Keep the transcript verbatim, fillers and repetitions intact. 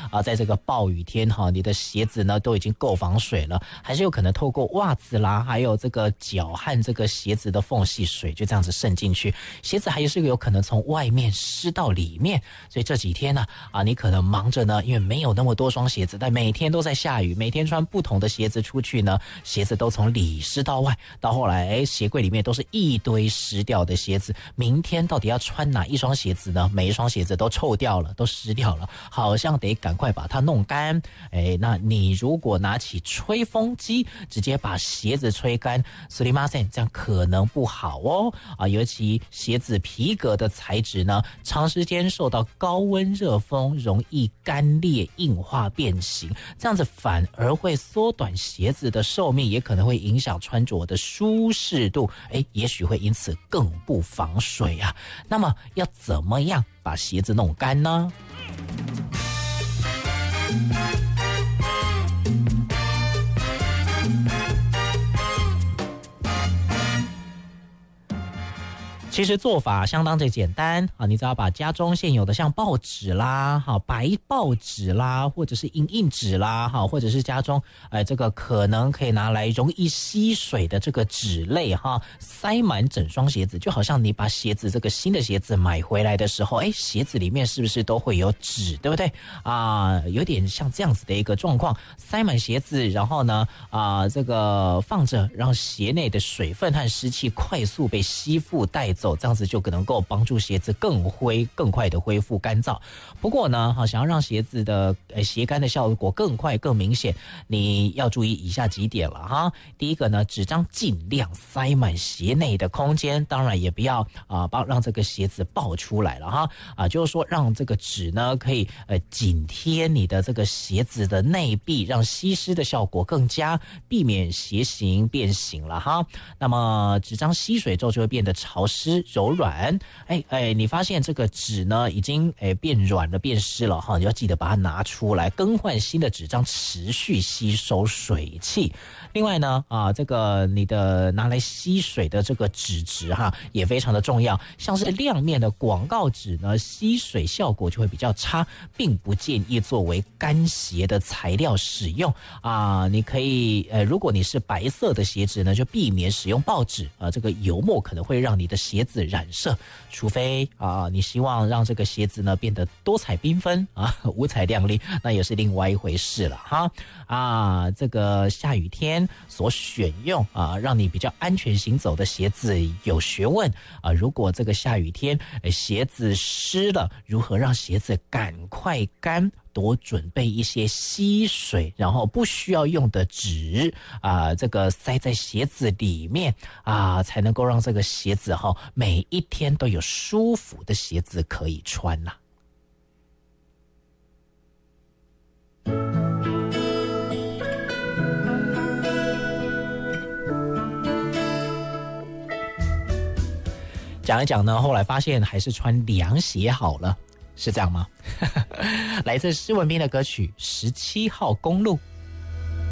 啊，在这个暴雨天哈，你的鞋子呢都已经够防水了，还是有可能透过袜子啦，还有这个脚和这个鞋子的缝隙，水就这样子渗进去，鞋子还是有可能从外面湿到里面。所以这几天呢，啊，你可能忙着呢，因为没有那么多双鞋子，但每天都在下雨，每天穿不同的鞋子出去呢，鞋子都从里湿到外，到后来，哎，鞋柜里面都是一堆湿掉的鞋子。明天到底要穿哪一双鞋子呢？每一双鞋子都臭掉了，都湿掉了，好像得赶快把它弄干。哎，那你如果拿起吹风机，直接把鞋子吹干，すみません，这样可能不好哦。啊，尤其鞋子皮革的材质呢，长时间受到高温热风，容易干裂、硬化、变形，这样子反而会缩短鞋子的寿命，也可能会影响穿着的舒适度。哎，也许会因此更不防水啊。那么要怎么样把鞋子弄干呢？其实做法相当的简单啊，你只要把家中现有的像报纸啦、哈白报纸啦，或者是影印纸啦，哈，或者是家中呃这个可能可以拿来容易吸水的这个纸类哈，塞满整双鞋子，就好像你把鞋子这个新的鞋子买回来的时候，哎，鞋子里面是不是都会有纸，对不对啊？有点像这样子的一个状况，塞满鞋子，然后呢啊这个放着，让鞋内的水分和湿气快速被吸附带走。这样子就能够帮助鞋子更恢更快的恢复干燥。不过呢，想要让鞋子的鞋干的效果更快更明显，你要注意以下几点了哈。第一个呢，纸张尽量塞满鞋内的空间，当然也不要啊帮让这个鞋子爆出来了哈啊，就是说让这个纸呢可以呃紧贴你的这个鞋子的内壁，让吸湿的效果更佳，避免鞋型变形了哈。那么纸张吸水之后就会变得潮湿柔软，哎哎，你发现这个纸呢已经哎变软了变湿了哈，你要记得把它拿出来，更换新的纸张，持续吸收水汽。另外呢啊，这个你的拿来吸水的这个纸质哈也非常的重要，像是亮面的广告纸呢，吸水效果就会比较差，并不建议作为干鞋的材料使用啊。你可以呃，如果你是白色的鞋子呢，就避免使用报纸啊，这个油墨可能会让你的鞋子染色，除非啊你希望让这个鞋子呢变得多彩缤纷啊，五彩亮丽，那也是另外一回事了哈啊。这个下雨天所选用啊，让你比较安全行走的鞋子有学问啊。如果这个下雨天鞋子湿了，如何让鞋子赶快干？多准备一些吸水然后不需要用的纸啊，这个塞在鞋子里面啊，才能够让这个鞋子哈每一天都有舒服的鞋子可以穿啦。讲一讲呢，后来发现还是穿凉鞋好了，是这样吗？来自施文斌的歌曲《十七号公路》。